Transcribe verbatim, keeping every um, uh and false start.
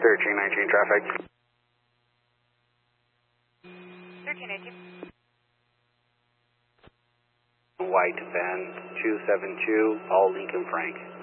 thirteen nineteen traffic. thirteen nineteen. White Van two seven two, Paul Lincoln Frank.